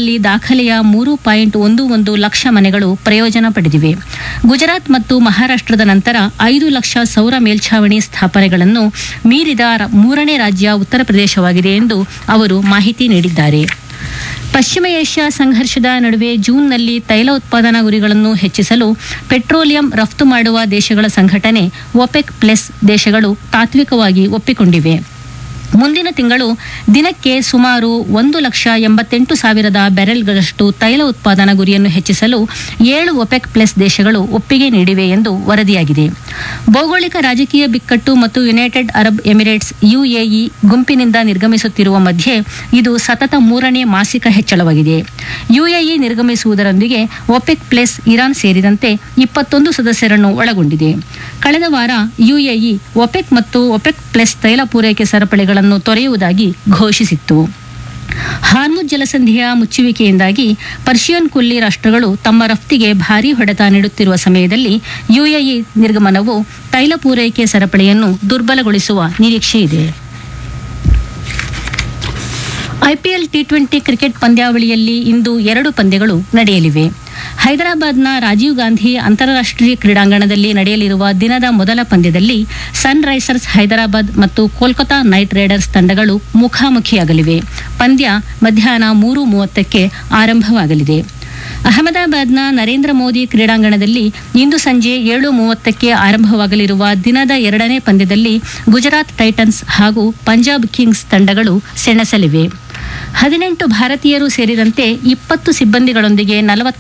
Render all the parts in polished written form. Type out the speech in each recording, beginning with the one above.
ಜಿಲ್ಲೆಗಳಲ್ಲಿ ದಾಖಲೆಯ 3.11 ಲಕ್ಷ ಮನೆಗಳು ಪ್ರಯೋಜನ ಪಡೆದಿವೆ. ಗುಜರಾತ್ ಮತ್ತು ಮಹಾರಾಷ್ಟ್ರದ ನಂತರ 5 ಲಕ್ಷ ಸೌರ ಮೇಲ್ಛಾವಣಿ ಸ್ಥಾಪನೆಗಳನ್ನು ಮೀರಿದ ಮೂರನೇ ರಾಜ್ಯ ಉತ್ತರ ಪ್ರದೇಶವಾಗಿದೆ ಎಂದು ಅವರು ಮಾಹಿತಿ ನೀಡಿದ್ದಾರೆ. ಪಶ್ಚಿಮ ಏಷ್ಯಾ ಸಂಘರ್ಷದ ನಡುವೆ ಜೂನ್ನಲ್ಲಿ ತೈಲ ಉತ್ಪಾದನಾ ಗುರಿಗಳನ್ನು ಹೆಚ್ಚಿಸಲು ಪೆಟ್ರೋಲಿಯಂ ರಫ್ತು ಮಾಡುವ ದೇಶಗಳ ಸಂಘಟನೆ ಒಪೆಕ್ ಪ್ಲಸ್ ದೇಶಗಳು ತಾತ್ವಿಕವಾಗಿ ಒಪ್ಪಿಕೊಂಡಿವೆ. ಮುಂದಿನ ತಿಂಗಳು ದಿನಕ್ಕೆ ಸುಮಾರು 1,88,000 ಬ್ಯಾರೆಲ್ಗಳಷ್ಟು ತೈಲ ಉತ್ಪಾದನಾ ಗುರಿಯನ್ನು ಹೆಚ್ಚಿಸಲು 7 ಒಪೆಕ್ ಪ್ಲಸ್ ದೇಶಗಳು ಒಪ್ಪಿಗೆ ನೀಡಿವೆ ಎಂದು ವರದಿಯಾಗಿದೆ. ಭೌಗೋಳಿಕ ರಾಜಕೀಯ ಬಿಕ್ಕಟ್ಟು ಮತ್ತು ಯುನೈಟೆಡ್ ಅರಬ್ ಎಮಿರೇಟ್ಸ್ ಯುಎಇ ಗುಂಪಿನಿಂದ ನಿರ್ಗಮಿಸುತ್ತಿರುವ ಮಧ್ಯೆ ಇದು ಸತತ 3ನೇ ಮಾಸಿಕ ಹೆಚ್ಚಳವಾಗಿದೆ. ಯುಎಇ ನಿರ್ಗಮಿಸುವುದರೊಂದಿಗೆ ಒಪೆಕ್ ಪ್ಲಸ್ ಇರಾನ್ ಸೇರಿದಂತೆ 21 ಸದಸ್ಯರನ್ನು ಒಳಗೊಂಡಿದೆ. ಕಳೆದ ವಾರ ಯುಎಇ ಒಪೆಕ್ ಮತ್ತು ಒಪೆಕ್ ಪ್ಲಸ್ ತೈಲ ಪೂರೈಕೆ ಸರಪಳಿಗಳನ್ನು ತೊರೆಯುವುದಾಗಿ ಘೋಷಿಸಿತ್ತು. ಹಾರ್ಮುಜ್ ಜಲಸಂಧಿಯ ಮುಚ್ಚುವಿಕೆಯಿಂದಾಗಿ ಪರ್ಷಿಯನ್ ಕೊಲ್ಲಿ ರಾಷ್ಟ್ರಗಳು ತಮ್ಮ ರಫ್ತಿಗೆ ಭಾರೀ ಹೊಡೆತ ನೀಡುತ್ತಿರುವ ಸಮಯದಲ್ಲಿ ಯುಎಇ ನಿರ್ಗಮನವು ತೈಲ ಪೂರೈಕೆ ಸರಪಳಿಯನ್ನು ದುರ್ಬಲಗೊಳಿಸುವ ನಿರೀಕ್ಷೆಯಿದೆ. ಐಪಿಎಲ್ ಟಿ20 ಕ್ರಿಕೆಟ್ ಪಂದ್ಯಾವಳಿಯಲ್ಲಿ ಇಂದು 2 ಪಂದ್ಯಗಳು ನಡೆಯಲಿವೆ. ಹೈದರಾಬಾದ್ನ ರಾಜೀವ್ ಗಾಂಧಿ ಅಂತಾರಾಷ್ಟ್ರೀಯ ಕ್ರೀಡಾಂಗಣದಲ್ಲಿ ನಡೆಯಲಿರುವ ದಿನದ ಮೊದಲ ಪಂದ್ಯದಲ್ಲಿ ಸನ್ ರೈಸರ್ಸ್ ಹೈದರಾಬಾದ್ ಮತ್ತು ಕೋಲ್ಕತಾ ನೈಟ್ ರೈಡರ್ಸ್ ತಂಡಗಳು ಮುಖಾಮುಖಿಯಾಗಲಿವೆ. ಪಂದ್ಯ ಮಧ್ಯಾಹ್ನ 3:30ಕ್ಕೆ ಆರಂಭವಾಗಲಿದೆ. ಅಹಮದಾಬಾದ್ನ ನರೇಂದ್ರ ಮೋದಿ ಕ್ರೀಡಾಂಗಣದಲ್ಲಿ ಇಂದು ಸಂಜೆ 7:30ಕ್ಕೆ ಆರಂಭವಾಗಲಿರುವ ದಿನದ 2ನೇ ಪಂದ್ಯದಲ್ಲಿ ಗುಜರಾತ್ ಟೈಟನ್ಸ್ ಹಾಗೂ ಪಂಜಾಬ್ ಕಿಂಗ್ಸ್ ತಂಡಗಳು ಸೆಣಸಲಿವೆ. 18 ಭಾರತೀಯರು ಸೇರಿದಂತೆ 20 ಸಿಬ್ಬಂದಿಗಳೊಂದಿಗೆ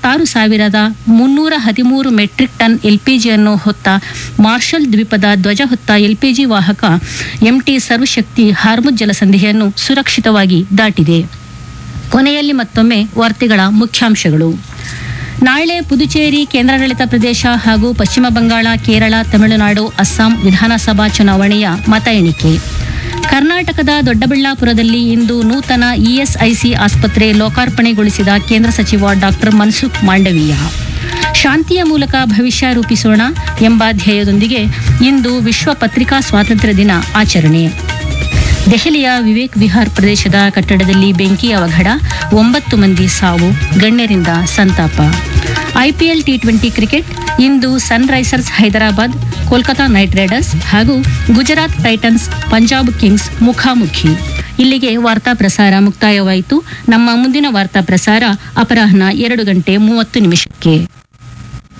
46,313 ಮೆಟ್ರಿಕ್ ಟನ್ ಎಲ್ಪಿಜಿಯನ್ನು ಹೊತ್ತ ಮಾರ್ಷಲ್ ದ್ವೀಪದ ಧ್ವಜ ಹೊತ್ತ ಎಲ್ಪಿಜಿ ವಾಹಕ ಎಂಟಿ ಸರ್ವಶಕ್ತಿ ಹಾರ್ಮುಜ್ ಜಲಸಂಧಿಯನ್ನು ಸುರಕ್ಷಿತವಾಗಿ ದಾಟಿದೆ. ಕೊನೆಯಲ್ಲಿ ಮತ್ತೊಮ್ಮೆ ವಾರ್ತೆಗಳ ಮುಖ್ಯಾಂಶಗಳು. ನಾಳೆ ಪುದುಚೇರಿ ಕೇಂದ್ರಾಡಳಿತ ಪ್ರದೇಶ ಹಾಗೂ ಪಶ್ಚಿಮ ಬಂಗಾಳ, ಕೇರಳ, ತಮಿಳುನಾಡು, ಅಸ್ಸಾಂ ವಿಧಾನಸಭಾ ಚುನಾವಣೆಯ ಮತ ಎಣಿಕೆ. ಕರ್ನಾಟಕದ ದೊಡ್ಡಬಳ್ಳಾಪುರದಲ್ಲಿ ಇಂದು ನೂತನ ಇಎಸ್ಐಸಿ ಆಸ್ಪತ್ರೆ ಲೋಕಾರ್ಪಣೆಗೊಳಿಸಿದ ಕೇಂದ್ರ ಸಚಿವ ಡಾಕ್ಟರ್ ಮನ್ಸುಖ್ ಮಾಂಡವೀಯ. ಶಾಂತಿಯ ಮೂಲಕ ಭವಿಷ್ಯ ರೂಪಿಸೋಣ ಎಂಬ ಧ್ಯೇಯದೊಂದಿಗೆ ಇಂದು ವಿಶ್ವ ಪತ್ರಿಕಾ ಸ್ವಾತಂತ್ರ್ಯ ದಿನ ಆಚರಣೆ. ದೆಹಲಿಯ ವಿವೇಕ್ ವಿಹಾರ್ ಪ್ರದೇಶದ ಕಟ್ಟಡದಲ್ಲಿ ಬೆಂಕಿ ಅವಘಡ, 9 ಮಂದಿ ಸಾವು, ಗಣ್ಯರಿಂದ ಸಂತಾಪ. ಐಪಿಎಲ್ ಟಿ20 ಕ್ರಿಕೆಟ್ ಇಂದು ಸನ್ risers Hyderabad, Kolkata night Riders ಹಾಗೂ ಗುಜರಾತ್ ಟೈಟನ್ಸ್ ಪಂಜಾಬ್ ಕಿಂಗ್ಸ್ ಮುಖಾಮುಖಿ. ಇಲ್ಲಿಗೆ ವಾರ್ತಾ ಪ್ರಸಾರ ಮುಕ್ತಾಯವಾಯಿತು. ನಮ್ಮ ಮುಂದಿನ ವಾರ್ತಾ ಪ್ರಸಾರ ಅಪರಾಹ್ನ 2:30 ನಿಮಿಷಕ್ಕೆ.